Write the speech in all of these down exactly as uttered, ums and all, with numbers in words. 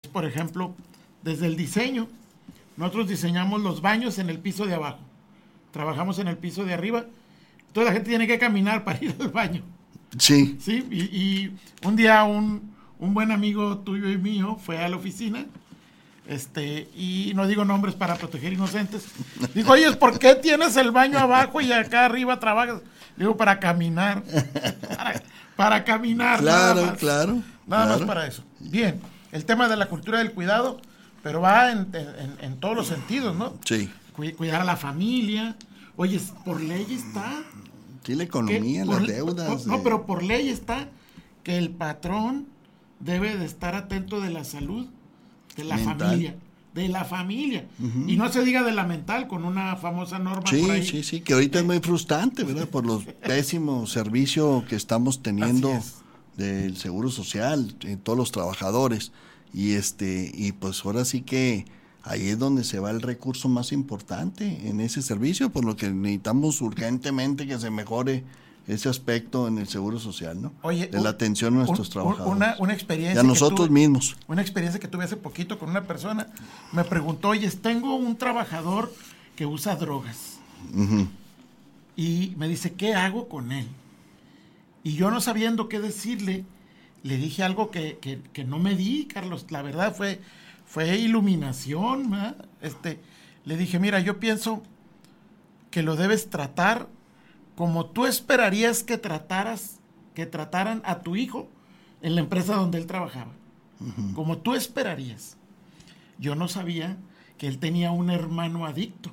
por ejemplo, desde el diseño. Nosotros diseñamos los baños en el piso de abajo. Trabajamos en el piso de arriba. Toda la gente tiene que caminar para ir al baño. Sí. Sí, y, y un día un, un buen amigo tuyo y mío fue a la oficina, este, y no digo nombres para proteger inocentes. Digo, oye, ¿por qué tienes el baño abajo y acá arriba trabajas? Digo, para caminar. Para, para caminar. Claro, nada más. claro. Nada claro. más para eso. Bien, el tema de la cultura del cuidado, pero va en, en, en todos los sentidos, ¿no? Sí. Cuidar a la familia. Oye, por ley está... Sí, la economía, las deudas. Por, no, de... pero por ley está que el patrón debe de estar atento de la salud de la mental. familia. De la familia. Uh-huh. Y no se diga de la mental, con una famosa norma sí, por ahí. Sí, sí, que ahorita eh. es muy frustrante, ¿verdad? Por los pésimos servicios que estamos teniendo del Seguro Social, en todos los trabajadores. Y este y pues ahora sí que ahí es donde se va el recurso más importante en ese servicio, por lo que necesitamos urgentemente que se mejore ese aspecto en el Seguro Social, ¿no? Oye, de la atención a nuestros un, trabajadores. Una, una experiencia y a nosotros tuve, mismos. Una experiencia que tuve hace poquito con una persona, me preguntó, oye, tengo un trabajador que usa drogas. Uh-huh. Y me dice, ¿qué hago con él? Y yo no sabiendo qué decirle, le dije algo que, que, que no me di, Carlos, la verdad fue... Fue iluminación, ¿eh? este, le dije, mira, yo pienso que lo debes tratar como tú esperarías que trataras, que trataran a tu hijo en la empresa donde él trabajaba. Uh-huh. Como tú esperarías. Yo no sabía que él tenía un hermano adicto.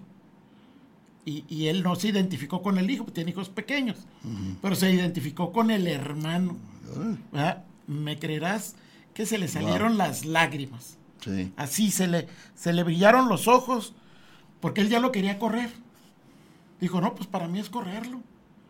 Y, y él no se identificó con el hijo, porque tiene hijos pequeños, uh-huh. pero se identificó con el hermano. Uh-huh. ¿Me creerás que se le salieron wow. las lágrimas? Sí. Así se le, se le brillaron los ojos, porque él ya lo quería correr. Dijo, no, pues para mí es correrlo.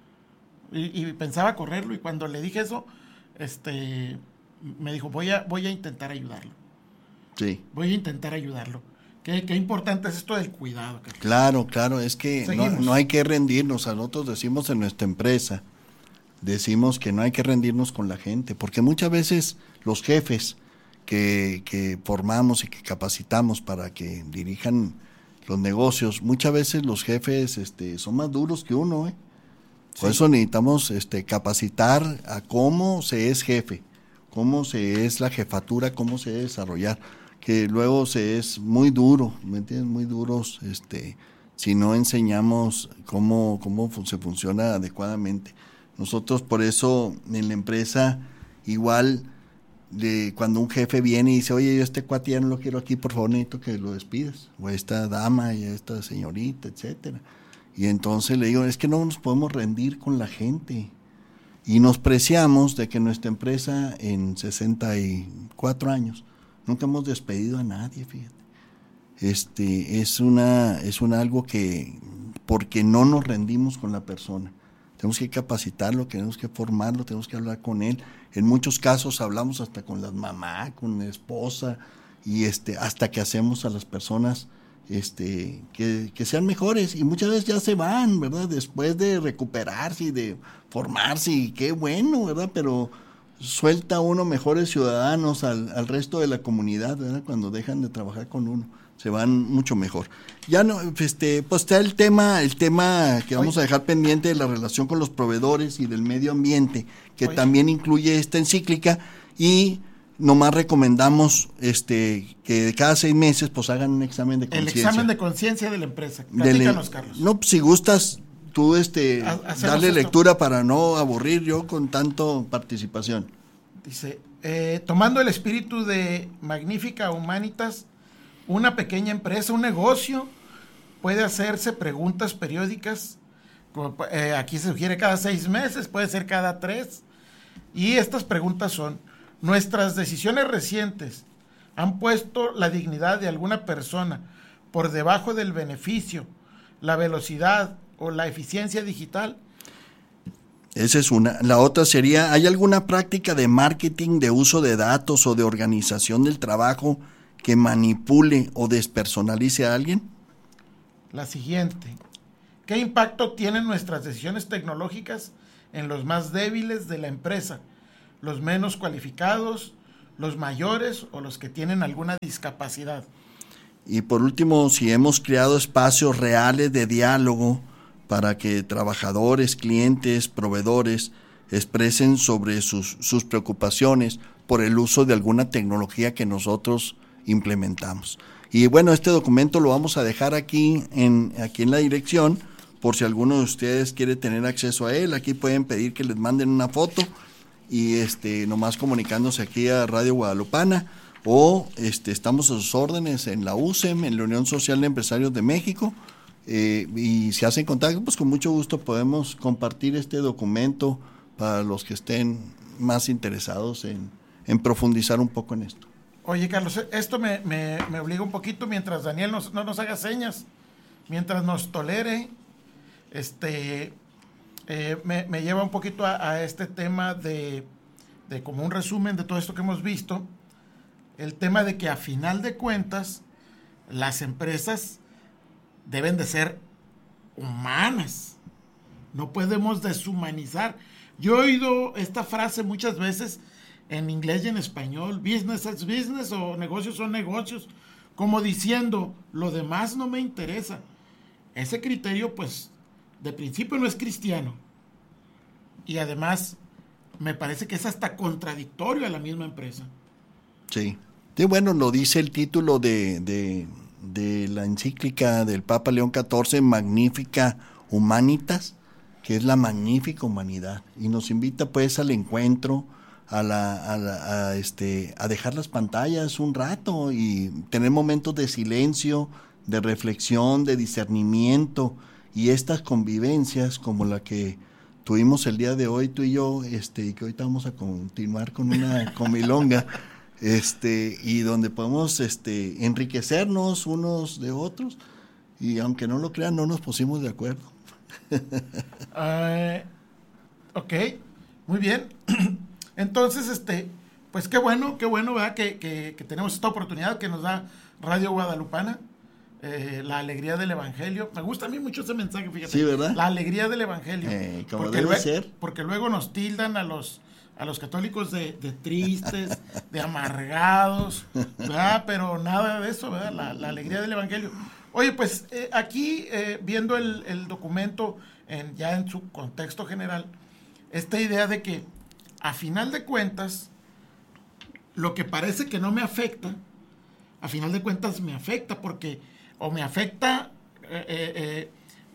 Y, y pensaba correrlo, y cuando le dije eso, este, me dijo, voy a, voy a intentar ayudarlo. Sí. Voy a intentar ayudarlo. Qué, qué importante es esto del cuidado. Carlos. Claro, claro, es que no, no hay que rendirnos. A nosotros decimos en nuestra empresa, decimos que no hay que rendirnos con la gente, porque muchas veces los jefes Que, que formamos y que capacitamos para que dirijan los negocios, muchas veces los jefes este, son más duros que uno, ¿eh? Sí. Por eso necesitamos este, capacitar a cómo se es jefe, cómo se es la jefatura, cómo se debe desarrollar, que luego se es muy duro, ¿me entiendes? Muy duros este, si no enseñamos cómo, cómo se funciona adecuadamente. Nosotros por eso en la empresa igual... De cuando un jefe viene y dice, oye, yo este cuate ya no lo quiero aquí, por favor necesito que lo despidas, o esta dama y esta señorita, etcétera. Y entonces le digo, es que no nos podemos rendir con la gente. Y nos preciamos de que nuestra empresa en sesenta y cuatro años nunca hemos despedido a nadie, fíjate. Este, es una, es una algo que, porque no nos rendimos con la persona. Tenemos que capacitarlo, tenemos que formarlo, tenemos que hablar con él. En muchos casos hablamos hasta con la mamá, con la esposa, y este, hasta que hacemos a las personas este, que, que sean mejores. Y muchas veces ya se van, ¿verdad? Después de recuperarse y de formarse, y qué bueno, ¿verdad? Pero suelta uno mejores ciudadanos al, al resto de la comunidad, ¿verdad? Cuando dejan de trabajar con uno. Se van mucho mejor. Ya no, este, pues está el tema, el tema que vamos Oye. a dejar pendiente de la relación con los proveedores y del medio ambiente, que Oye. también incluye esta encíclica, y nomás recomendamos este que cada seis meses pues hagan un examen de conciencia. El examen de conciencia de la empresa. Platícanos, Carlos. No, pues, si gustas tú este darle esto. lectura para no aburrir yo con tanto participación. Dice, eh, tomando el espíritu de Magnífica Humanitas, una pequeña empresa, un negocio, puede hacerse preguntas periódicas. Eh, aquí se sugiere cada seis meses, puede ser cada tres. Y estas preguntas son, ¿nuestras decisiones recientes han puesto la dignidad de alguna persona por debajo del beneficio, la velocidad o la eficiencia digital? Esa es una. La otra sería, ¿hay alguna práctica de marketing, de uso de datos o de organización del trabajo que manipule o despersonalice a alguien? La siguiente. ¿Qué impacto tienen nuestras decisiones tecnológicas en los más débiles de la empresa, los menos cualificados los mayores o los que tienen alguna discapacidad. Y por último, si hemos creado espacios reales de diálogo para que trabajadores, clientes, proveedores expresen sobre sus, sus preocupaciones por el uso de alguna tecnología que nosotros implementamos. Y bueno, este documento lo vamos a dejar aquí en, aquí en la dirección, por si alguno de ustedes quiere tener acceso a él. Aquí pueden pedir que les manden una foto y este nomás comunicándose aquí a Radio Guadalupana, o este estamos a sus órdenes en la U S E M, en la Unión Social de Empresarios de México, eh, y si hacen contacto, pues con mucho gusto podemos compartir este documento para los que estén más interesados en, en profundizar un poco en esto. Oye, Carlos, esto me, me, me obliga un poquito mientras Daniel nos, no nos haga señas, mientras nos tolere, este, eh, me, me lleva un poquito a, a este tema de, de como un resumen de todo esto que hemos visto, el tema de que a final de cuentas las empresas deben de ser humanas, no podemos deshumanizar. Yo he oído esta frase muchas veces en inglés y en español, business is business o negocios son negocios, como diciendo, lo demás no me interesa. Ese criterio, pues, de principio no es cristiano. Y además, me parece que es hasta contradictorio a la misma empresa. Sí. Sí, bueno, lo dice el título de, de, de la encíclica del Papa León catorce, Magnifica Humanitas, que es la magnífica humanidad. Y nos invita, pues, al encuentro, a la, a, la, a este a dejar las pantallas un rato y tener momentos de silencio, de reflexión, de discernimiento, y estas convivencias como la que tuvimos el día de hoy tú y yo, este que ahorita vamos a continuar con una comilonga, este y donde podemos este enriquecernos unos de otros, y aunque no lo crean, no nos pusimos de acuerdo. uh, ok, muy bien. Entonces, este, pues qué bueno, qué bueno, ¿verdad? Que, que, que tenemos esta oportunidad que nos da Radio Guadalupana, eh, la alegría del Evangelio. Me gusta a mí mucho ese mensaje, fíjate. Sí, ¿verdad? La alegría del Evangelio. Eh, como porque debe luego, ser. Porque luego nos tildan a los, a los católicos de, de tristes, de amargados, ¿verdad? Pero nada de eso, ¿verdad? La, la alegría del Evangelio. Oye, pues eh, aquí, eh, viendo el, el documento en, ya en su contexto general, esta idea de que a final de cuentas, lo que parece que no me afecta, a final de cuentas me afecta, porque o me afecta eh, eh,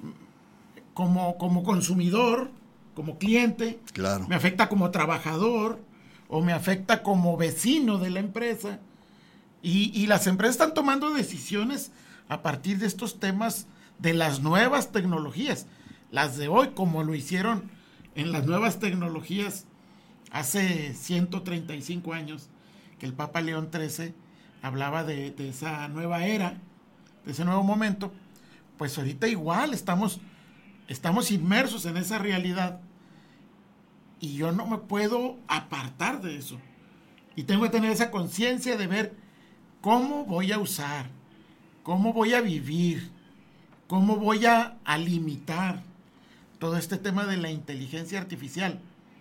como, como consumidor, como cliente, claro, me afecta como trabajador, o me afecta como vecino de la empresa, y, y las empresas están tomando decisiones a partir de estos temas de las nuevas tecnologías, las de hoy, como lo hicieron en las nuevas tecnologías hace ciento treinta y cinco años, que el Papa León trece hablaba de, de esa nueva era, de ese nuevo momento. Pues ahorita igual estamos, estamos inmersos en esa realidad, y yo no me puedo apartar de eso, y tengo que tener esa conciencia de ver cómo voy a usar, cómo voy a vivir, cómo voy a, a limitar todo este tema de la inteligencia artificial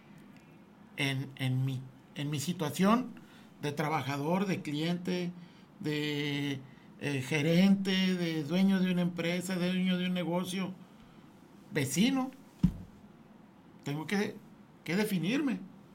En, en, mi, en mi situación de trabajador, de cliente, de eh, gerente, de dueño de una empresa, de dueño de un negocio, vecino. Tengo que, que definirme.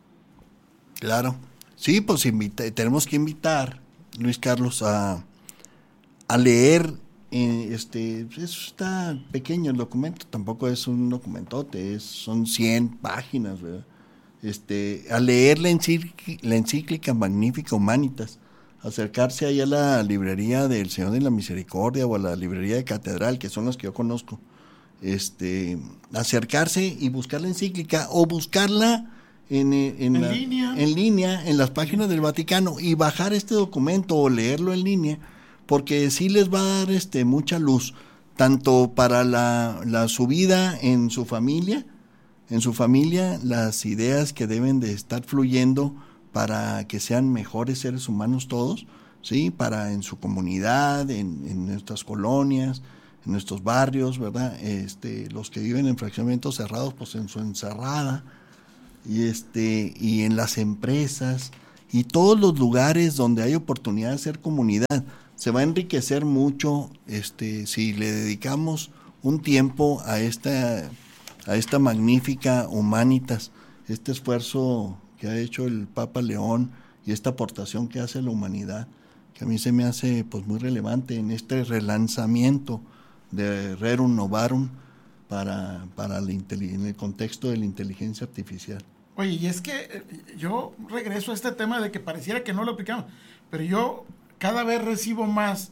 Claro. Sí, pues invita, tenemos que invitar, Luis Carlos, a, a leer. Eh, este está pequeño el documento, tampoco es un documentote, es, son cien páginas, ¿verdad? Este, a leer la encíclica, la encíclica Magnifica Humanitas, acercarse ahí a la librería del Señor de la Misericordia o a la librería de Catedral, que son las que yo conozco, este, acercarse y buscar la encíclica o buscarla en, en, en, la, línea. en línea, en las páginas del Vaticano, y bajar este documento o leerlo en línea, porque sí les va a dar este, mucha luz, tanto para la, la su vida en su familia, en su familia, las ideas que deben de estar fluyendo para que sean mejores seres humanos todos, ¿sí? Para en su comunidad, en, en nuestras colonias, en nuestros barrios, ¿verdad? Este, los que viven en fraccionamientos cerrados, pues en su encerrada, y este, y en las empresas, y todos los lugares donde hay oportunidad de hacer comunidad. Se va a enriquecer mucho este, si le dedicamos un tiempo a esta, a esta magnífica Humanitas, este esfuerzo que ha hecho el Papa León y esta aportación que hace a la humanidad, que a mí se me hace pues muy relevante en este relanzamiento de Rerum Novarum para, para la, en el contexto de la inteligencia artificial. Oye, y es que yo regreso a este tema de que pareciera que no lo aplicamos, pero yo cada vez recibo más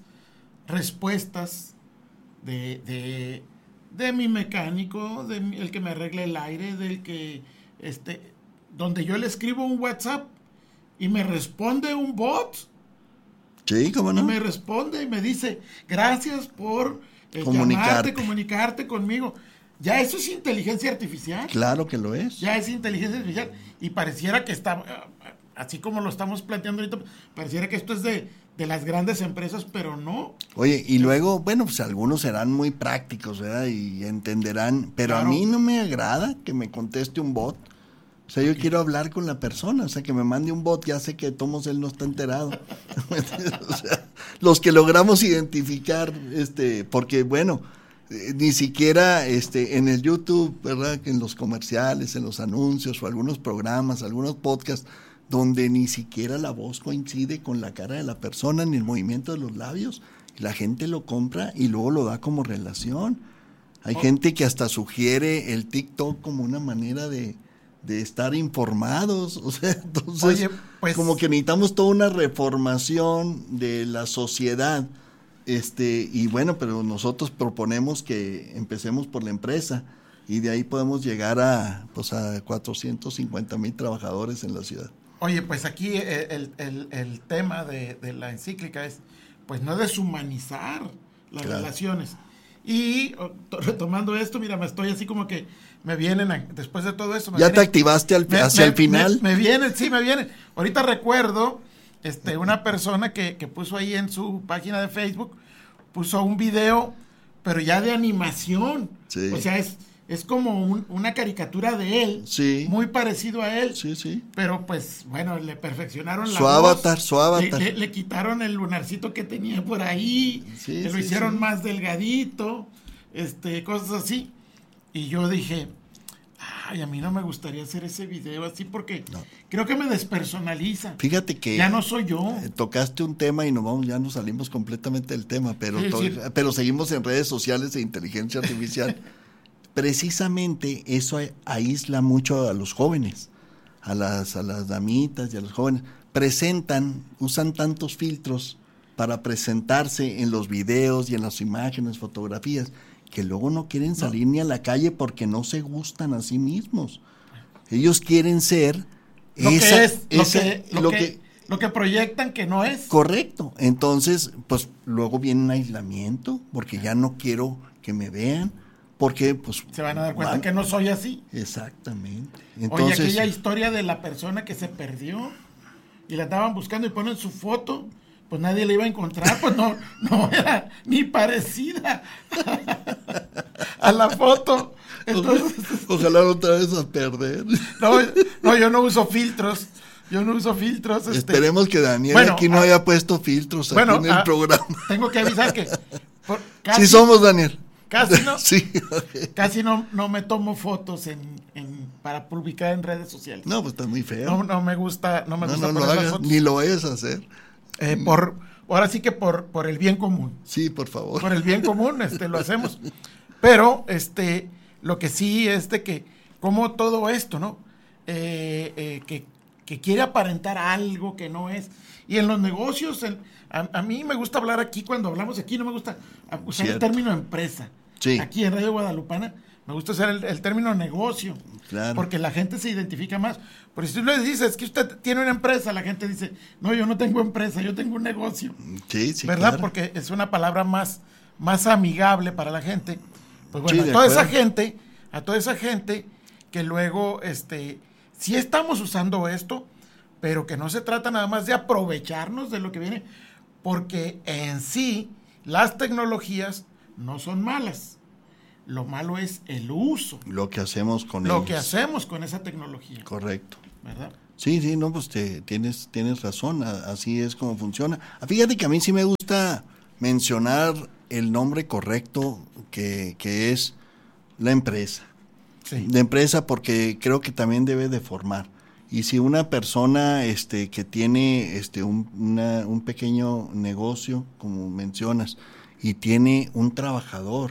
respuestas de, de, de mi mecánico, de mi, el que me arregle el aire, del que, este, donde yo le escribo un WhatsApp y me responde un bot. Sí, ¿cómo no? Y me responde y me dice, gracias por eh, llamarte, comunicarte conmigo. Ya eso es inteligencia artificial. Claro que lo es. Ya es inteligencia artificial. Y pareciera que está, así como lo estamos planteando ahorita, pareciera que esto es de, de las grandes empresas, pero no. Oye, y luego, bueno, pues algunos serán muy prácticos, ¿verdad? Y entenderán, pero claro, a mí no me agrada que me conteste un bot. O sea, yo quiero hablar con la persona, o sea, que me mande un bot, ya sé que de todos modos él no está enterado. O sea, los que logramos identificar, este, porque bueno, eh, ni siquiera este, en el YouTube, ¿verdad? Que en los comerciales, en los anuncios o algunos programas, algunos podcasts, donde ni siquiera la voz coincide con la cara de la persona ni el movimiento de los labios, y la gente lo compra y luego lo da como relación. Hay oh. gente que hasta sugiere el TikTok como una manera de de estar informados, o sea, entonces, Oye, pues, como que necesitamos toda una reformación de la sociedad, este, y bueno, pero nosotros proponemos que empecemos por la empresa, y de ahí podemos llegar a, pues, a cuatrocientos cincuenta mil trabajadores en la ciudad. Oye, pues aquí el, el, el tema de, de la encíclica es, pues, no deshumanizar las claro. relaciones. Y retomando esto, mira, me estoy así como que me vienen, a, después de todo eso. Me ¿Ya vienen, te activaste al, me, hacia me, el final? Me, me vienen, sí, me vienen. Ahorita recuerdo este, una persona que, que puso ahí en su página de Facebook, puso un video, pero ya de animación. Sí. O sea, es, es como un, una caricatura de él, sí. muy parecido a él. Sí, sí. Pero pues, bueno, le perfeccionaron la su voz. avatar, su avatar. Le, le, le quitaron el lunarcito que tenía por ahí, sí, le lo sí, hicieron sí. más delgadito. Este, cosas así, y yo dije, ay, a mí no me gustaría hacer ese video así porque no. creo que me despersonaliza. Fíjate que ya no soy yo. Eh, tocaste un tema y nos vamos, ya nos salimos completamente del tema, pero, sí, to- sí. pero seguimos en redes sociales de inteligencia artificial. Precisamente eso aísla mucho a los jóvenes, a las, a las damitas y a los jóvenes. Presentan, usan tantos filtros para presentarse en los videos y en las imágenes, fotografías, que luego no quieren salir no. ni a la calle porque no se gustan a sí mismos. Ellos quieren ser lo esa, que es, esa, lo, que, lo, lo, que, que, lo que proyectan que no es. Correcto. Entonces, pues luego viene un aislamiento porque ya no quiero que me vean, porque pues se van a dar cuenta van, que no soy así. Exactamente. Entonces, oye, aquella historia de la persona que se perdió y la estaban buscando y ponen su foto, pues nadie la iba a encontrar, pues no, no era ni parecida a la foto. Entonces, ojalá no te vayas a perder. No, no, yo no uso filtros. Yo no uso filtros. Este. Esperemos que Daniel bueno, aquí no a, haya puesto filtros aquí bueno, en el a, programa. Tengo que avisar que por, casi, sí somos, Daniel. Casi no, sí, okay. casi no, no me tomo fotos en, en para publicar en redes sociales. No, pues está muy feo. No, no me gusta, no me no, gusta no, poner lo hagas, las fotos. Ni lo vayas a hacer. Eh, por, ahora sí que por, por el bien común. Sí, por favor. Por el bien común, este, lo hacemos. Pero, este, lo que sí es de que, como todo esto, ¿no? Eh, eh, que, que quiere aparentar algo que no es. Y en los negocios, el, a, a mí me gusta hablar aquí, cuando hablamos aquí, no me gusta usar Cierto. el término empresa. Sí. Aquí en Radio Guadalupana, me gusta usar el, el término negocio. Claro. Porque la gente se identifica más. Pero si tú le dices que usted tiene una empresa, la gente dice, no, yo no tengo empresa, yo tengo un negocio. Sí, sí, ¿verdad? Claro. Porque es una palabra más, más amigable para la gente. Pues bueno, sí, a toda acuerdo. esa gente, a toda esa gente que luego, este, sí estamos usando esto, pero que no se trata nada más de aprovecharnos de lo que viene, porque en sí las tecnologías no son malas. Lo malo es el uso. Lo que hacemos con Lo ellos. que hacemos con esa tecnología. Correcto. ¿Verdad? Sí, sí, no, pues te, tienes, tienes razón, a, así es como funciona. Fíjate que a mí sí me gusta mencionar el nombre correcto que, que es la empresa. Sí. La empresa, porque creo que también debe de formar. Y si una persona este, que tiene este, un, una, un pequeño negocio, como mencionas, y tiene un trabajador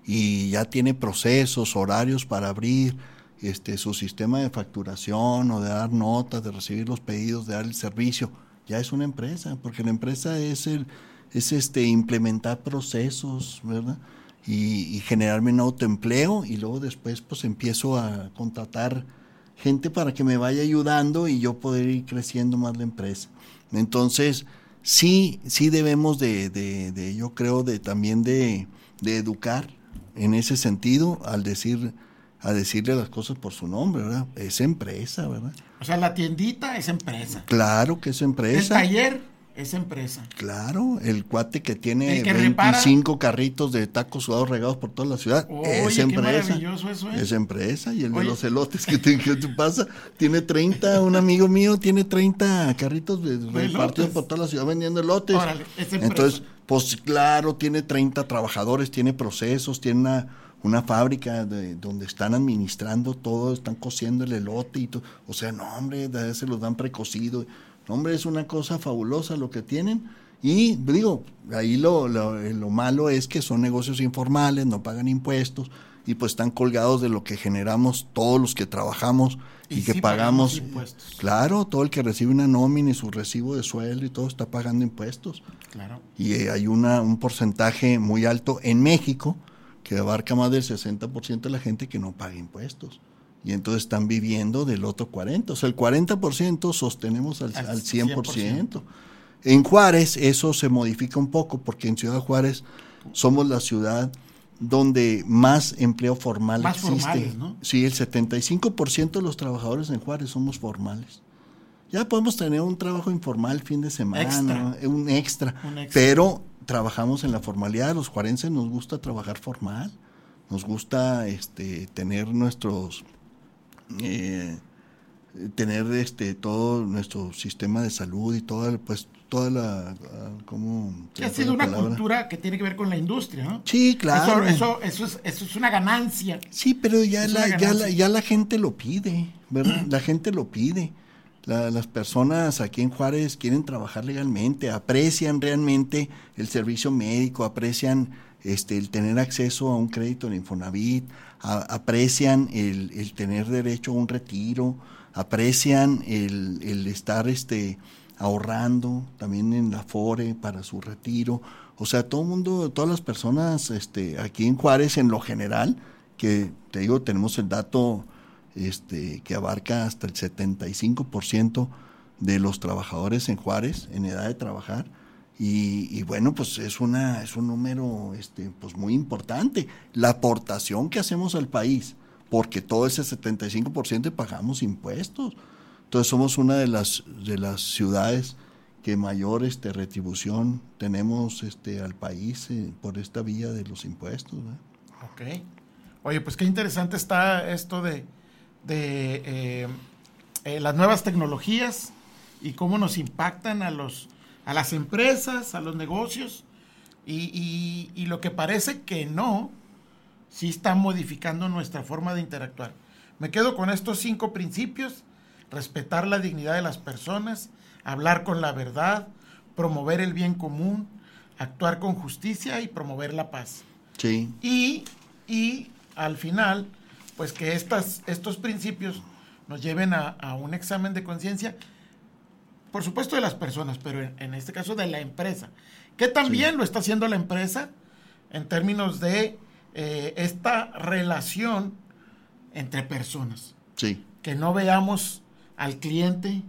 y ya tiene procesos, horarios para abrir este, su sistema de facturación o de dar notas, de recibir los pedidos, de dar el servicio, ya es una empresa, porque la empresa es el es este implementar procesos, ¿verdad? Y, y generarme un autoempleo, y luego después pues empiezo a contratar gente para que me vaya ayudando y yo poder ir creciendo más la empresa. Entonces, sí, sí debemos de, de, de yo creo, de también de, de educar en ese sentido al decir, a decirle las cosas por su nombre, ¿verdad? Es empresa, ¿verdad? O sea, la tiendita es empresa. Claro que es empresa. El taller es empresa. Claro, el cuate que tiene el que veinticinco repara... carritos de tacos sudados regados por toda la ciudad, Oye, es empresa. Qué maravilloso eso es. Es empresa. Y el Oye. de los elotes que te, que te pasa, tiene treinta, un amigo mío tiene treinta carritos de, repartidos por toda la ciudad vendiendo elotes. Órale, es empresa. Entonces, pues claro, tiene treinta trabajadores, tiene procesos, tiene una, una fábrica de, donde están administrando todo, están cociendo el elote y todo. O sea, no, hombre, se los dan precocido. No, hombre, es una cosa fabulosa lo que tienen. Y digo, ahí lo, lo, lo malo es que son negocios informales, no pagan impuestos y pues están colgados de lo que generamos todos los que trabajamos y, y que sí pagamos, pagamos impuestos. Claro, todo el que recibe una nómina y su recibo de sueldo y todo está pagando impuestos. Claro. Y eh, hay una, un porcentaje muy alto en México que abarca más del sesenta por ciento de la gente que no paga impuestos. Y entonces están viviendo del otro cuarenta por ciento. O sea, el cuarenta por ciento sostenemos al, al cien por ciento. En Juárez eso se modifica un poco, porque en Ciudad Juárez somos la ciudad donde más empleo formal más existe. Formales, ¿no? Sí, el setenta y cinco por ciento de los trabajadores en Juárez somos formales. Ya podemos tener un trabajo informal fin de semana, extra. Un, extra, un extra, pero trabajamos en la formalidad. Los juarenses nos gusta trabajar formal, nos gusta este, tener nuestros... Eh, tener este todo nuestro sistema de salud y toda pues toda la como ha sido una palabra? Cultura que tiene que ver con la industria, ¿no? Sí, claro. Eso, eso, eso, es, eso es una ganancia. Sí, pero ya la ya la ya la gente lo pide, ¿verdad? La gente lo pide. La, las personas aquí en Juárez quieren trabajar legalmente, aprecian realmente el servicio médico, aprecian este el tener acceso a un crédito en Infonavit, a, aprecian el, el tener derecho a un retiro, aprecian el, el estar este ahorrando también en la Afore para su retiro. O sea, todo el mundo, todas las personas este aquí en Juárez en lo general, que te digo, tenemos el dato este que abarca hasta el setenta y cinco por ciento de los trabajadores en Juárez en edad de trabajar. Y, y bueno, pues es una es un número este pues muy importante. La aportación que hacemos al país, porque todo ese setenta y cinco por ciento pagamos impuestos. Entonces somos una de las de las ciudades que mayor este, retribución tenemos este al país eh, por esta vía de los impuestos, ¿verdad? Ok. Oye, pues qué interesante está esto de, de eh, eh, las nuevas tecnologías y cómo nos impactan a los a las empresas, a los negocios, y, y, y lo que parece que no, sí está modificando nuestra forma de interactuar. Me quedo con estos cinco principios: respetar la dignidad de las personas, hablar con la verdad, promover el bien común, actuar con justicia y promover la paz. Sí. Y, y al final, pues que estas, estos principios nos lleven a, a un examen de conciencia, por supuesto de las personas, pero en, en este caso de la empresa, que también sí lo está haciendo la empresa en términos de eh, esta relación entre personas. Sí. Que no veamos al cliente,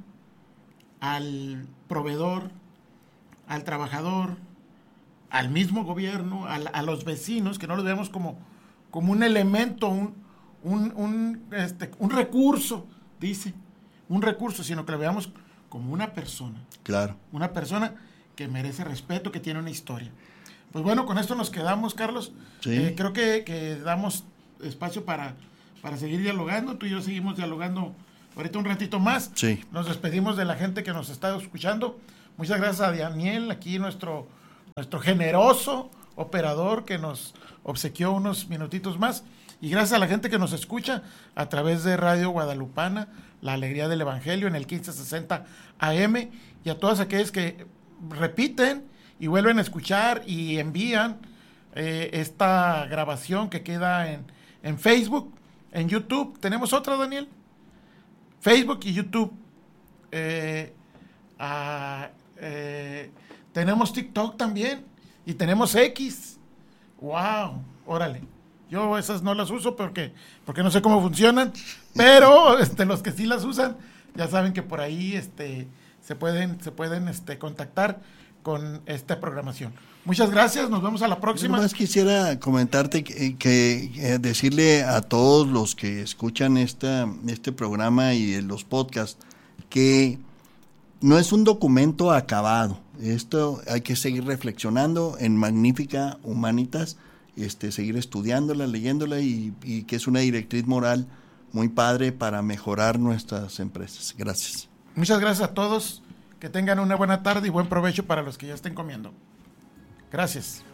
al proveedor, al trabajador, al mismo gobierno, a, a los vecinos, que no los veamos como, como un elemento, un, un, un, este, un recurso, dice, un recurso, sino que lo veamos como una persona. Claro. Una persona que merece respeto, que tiene una historia. Pues bueno, con esto nos quedamos, Carlos. Sí. Eh, creo que, que damos espacio para, para seguir dialogando. Tú y yo seguimos dialogando ahorita un ratito más. Sí. Nos despedimos de la gente que nos está escuchando. Muchas gracias a Daniel, aquí nuestro, nuestro generoso operador que nos obsequió unos minutitos más. Y gracias a la gente que nos escucha a través de Radio Guadalupana, La Alegría del Evangelio, en el quince sesenta A M, y a todas aquellas que repiten y vuelven a escuchar y envían eh, esta grabación que queda en, en Facebook, en YouTube. ¿Tenemos otra, Daniel? Facebook y YouTube. Eh, a, eh, tenemos TikTok también y tenemos X. ¡Wow! Órale. Yo esas no las uso porque, porque no sé cómo funcionan, pero este, los que sí las usan ya saben que por ahí este, se pueden, se pueden este, contactar con esta programación. Muchas gracias, nos vemos a la próxima. Yo más quisiera comentarte que, que, que decirle a todos los que escuchan esta, este programa y los podcasts que no es un documento acabado. Esto hay que seguir reflexionando en Magnífica Humanitas, este, seguir estudiándola, leyéndola y, y que es una directriz moral muy padre para mejorar nuestras empresas. Gracias. Muchas gracias a todos, que tengan una buena tarde y buen provecho para los que ya estén comiendo. Gracias.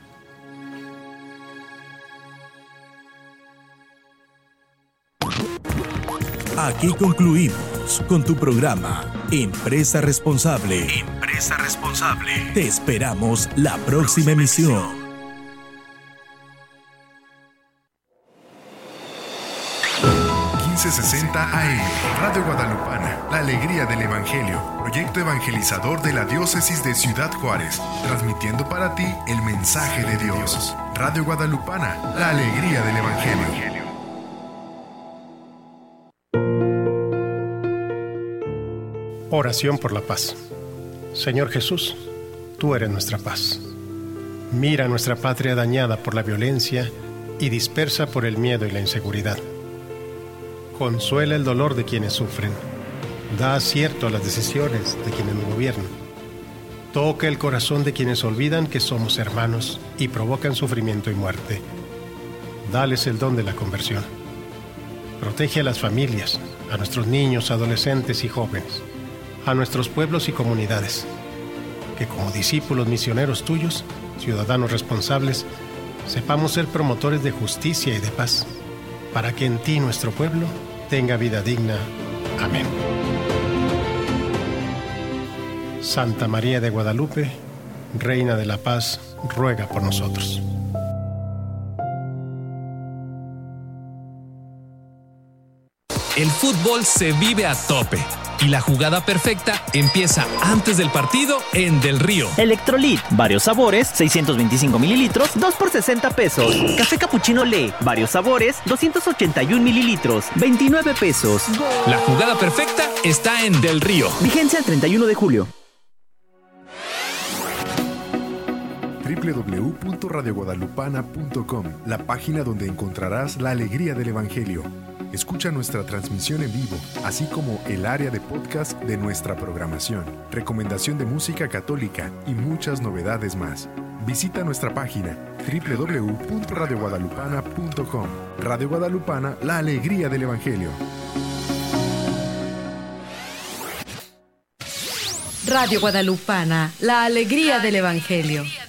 Aquí concluimos con tu programa Empresa Responsable. Empresa Responsable. Te esperamos la próxima emisión. quince sesenta A M, Radio Guadalupana, la alegría del Evangelio, proyecto evangelizador de la diócesis de Ciudad Juárez, transmitiendo para ti el mensaje de Dios. Radio Guadalupana, la alegría del Evangelio. Oración por la paz. Señor Jesús, tú eres nuestra paz. Mira nuestra patria dañada por la violencia y dispersa por el miedo y la inseguridad. Consuela el dolor de quienes sufren. Da acierto a las decisiones de quienes nos gobiernan. Toca el corazón de quienes olvidan que somos hermanos y provocan sufrimiento y muerte. Dales el don de la conversión. Protege a las familias, a nuestros niños, adolescentes y jóvenes, a nuestros pueblos y comunidades. Que como discípulos misioneros tuyos, ciudadanos responsables, sepamos ser promotores de justicia y de paz, para que en ti nuestro pueblo tenga vida digna. Amén. Santa María de Guadalupe, Reina de la Paz, ruega por nosotros. El fútbol se vive a tope y la jugada perfecta empieza antes del partido en Del Río. Electrolit, varios sabores, seiscientos veinticinco mililitros, dos por sesenta pesos. Café Capuchino Le, varios sabores, doscientos ochenta y uno mililitros, veintinueve pesos. La jugada perfecta está en Del Río. Vigencia el treinta y uno de julio. doble u doble u doble u punto radio guadalupana punto com, la página donde encontrarás la alegría del Evangelio. Escucha nuestra transmisión en vivo, así como el área de podcast de nuestra programación, recomendación de música católica y muchas novedades más. Visita nuestra página doble u doble u doble u punto radio guadalupana punto com. Radio Guadalupana, la alegría del Evangelio. Radio Guadalupana, la alegría del Evangelio.